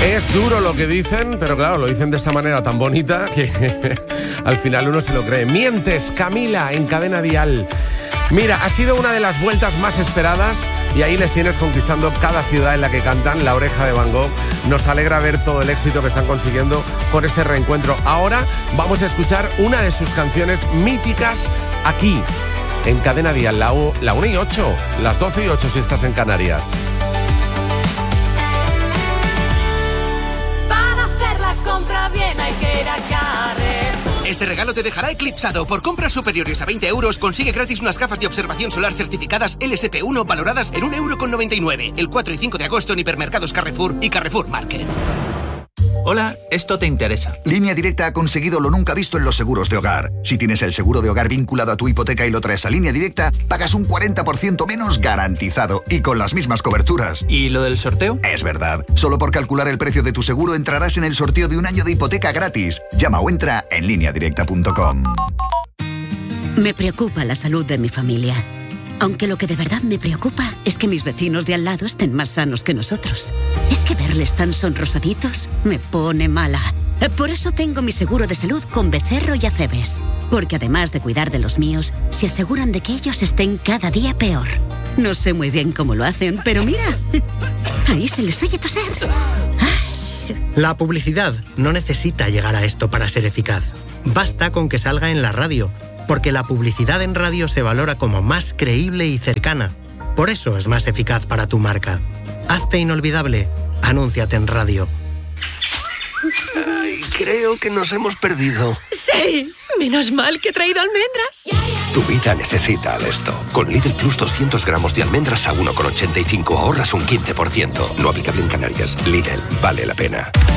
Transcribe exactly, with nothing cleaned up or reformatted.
Es duro lo que dicen, pero claro, lo dicen de esta manera tan bonita que al final uno se lo cree. Mientes, Camila, en Cadena Dial. Mira, ha sido una de las vueltas más esperadas y ahí les tienes conquistando cada ciudad en la que cantan. La Oreja de Van Gogh. Nos alegra ver todo el éxito que están consiguiendo por este reencuentro. Ahora vamos a escuchar una de sus canciones míticas aquí, en Cadena Dial, la, U, la una y ocho, las doce y ocho si estás en Canarias. Para hacer la compra bien hay que ir a Carrer. Este regalo te dejará eclipsado. Por compras superiores a veinte euros, consigue gratis unas gafas de observación solar certificadas L S P uno valoradas en un euro con noventa y nueve. El cuatro y cinco de agosto en hipermercados Carrefour y Carrefour Market. Hola, esto te interesa. Línea Directa ha conseguido lo nunca visto en los seguros de hogar. Si tienes el seguro de hogar vinculado a tu hipoteca y lo traes a Línea Directa, pagas un cuarenta por ciento menos garantizado y con las mismas coberturas. ¿Y lo del sorteo? Es verdad. Solo por calcular el precio de tu seguro entrarás en el sorteo de un año de hipoteca gratis. Llama o entra en línea directa punto com. Me preocupa la salud de mi familia. Aunque lo que de verdad me preocupa es que mis vecinos de al lado estén más sanos que nosotros. Es que verles tan sonrosaditos me pone mala. Por eso tengo mi seguro de salud con Becerro y Acebes. Porque además de cuidar de los míos, se aseguran de que ellos estén cada día peor. No sé muy bien cómo lo hacen, pero mira, ahí se les oye toser. La publicidad no necesita llegar a esto para ser eficaz. Basta con que salga en la radio. Porque la publicidad en radio se valora como más creíble y cercana. Por eso es más eficaz para tu marca. Hazte inolvidable. Anúnciate en radio. Ay, creo que nos hemos perdido. Sí, menos mal que he traído almendras. Tu vida necesita esto. Con Lidl Plus doscientos gramos de almendras a uno con ochenta y cinco ahorras un quince por ciento. No aplicable en Canarias. Lidl, vale la pena.